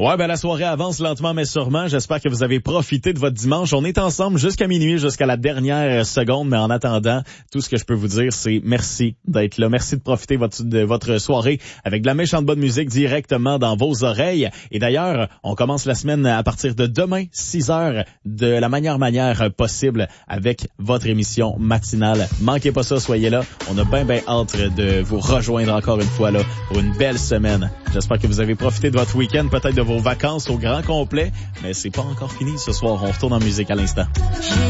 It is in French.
Ouais, ben la soirée avance lentement mais sûrement. J'espère que vous avez profité de votre dimanche. On est ensemble jusqu'à minuit, jusqu'à la dernière seconde, mais en attendant, tout ce que je peux vous dire, c'est merci d'être là. Merci de profiter de votre soirée avec de la méchante bonne musique directement dans vos oreilles. Et d'ailleurs, on commence la semaine à partir de demain, 6h, de la meilleure manière possible avec votre émission matinale. Manquez pas ça, soyez là. On a bien hâte de vous rejoindre encore une fois là pour une belle semaine. J'espère que vous avez profité de votre week-end, peut-être de vos vacances au grand complet, mais c'est pas encore fini ce soir. On retourne en musique à l'instant.